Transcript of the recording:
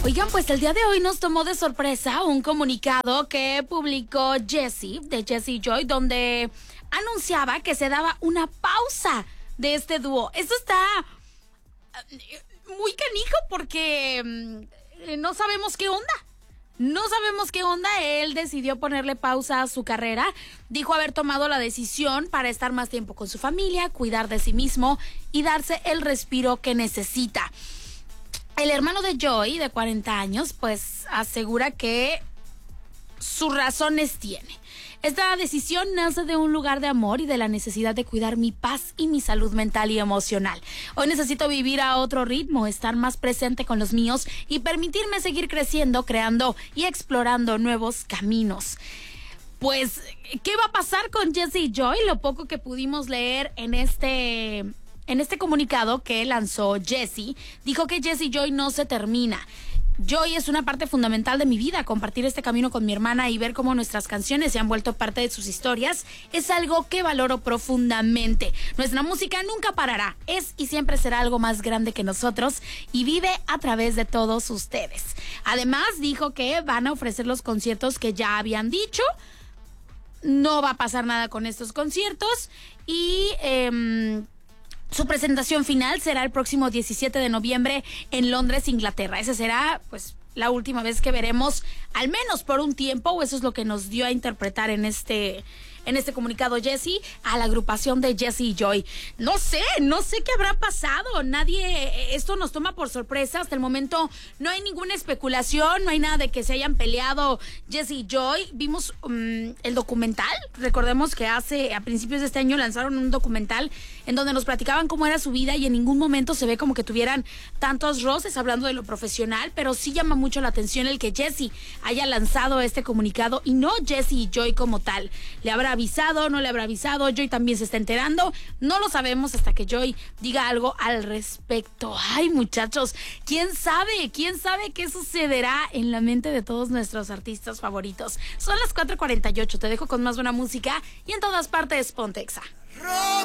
Oigan, pues el día de hoy nos tomó de sorpresa un comunicado que publicó Jessie, de Jessie Joy, donde anunciaba que se daba una pausa de este dúo. Esto está muy canijo porque no sabemos qué onda. No sabemos qué onda. Él decidió ponerle pausa a su carrera. Dijo haber tomado la decisión para estar más tiempo con su familia, cuidar de sí mismo y darse el respiro que necesita. El hermano de Joy, de 40 años, pues asegura que sus razones tiene. Esta decisión nace de un lugar de amor y de la necesidad de cuidar mi paz y mi salud mental y emocional. Hoy necesito vivir a otro ritmo, estar más presente con los míos y permitirme seguir creciendo, creando y explorando nuevos caminos. Pues, ¿qué va a pasar con Jessie Joy? Lo poco que pudimos leer en este comunicado que lanzó Jessie, dijo que Jessie Joy no se termina. Joy es una parte fundamental de mi vida. Compartir este camino con mi hermana y ver cómo nuestras canciones se han vuelto parte de sus historias es algo que valoro profundamente. Nuestra música nunca parará, es y siempre será algo más grande que nosotros y vive a través de todos ustedes. Además, dijo que van a ofrecer los conciertos que ya habían dicho. No va a pasar nada con estos conciertos y su presentación final será el próximo 17 de noviembre en Londres, Inglaterra. Esa será, pues, la última vez que veremos, al menos por un tiempo, o eso es lo que nos dio a interpretar en este comunicado Jessie, a la agrupación de Jessie Joy. No sé qué habrá pasado. Esto nos toma por sorpresa. Hasta el momento no hay ninguna especulación, no hay nada de que se hayan peleado Jessie Joy. Vimos el documental. Recordemos que a principios de este año lanzaron un documental en donde nos platicaban cómo era su vida y en ningún momento se ve como que tuvieran tantos roces hablando de lo profesional, pero sí llama mucho la atención el que Jessie haya lanzado este comunicado y no Jessie Joy como tal. ¿Le habrá avisado? ¿No le habrá avisado? Joy también se está enterando. No lo sabemos hasta que Joy diga algo al respecto. Ay, muchachos, ¿quién sabe qué sucederá en la mente de todos nuestros artistas favoritos? Son las 4:48. Te dejo con más buena música y en todas partes Pontexa.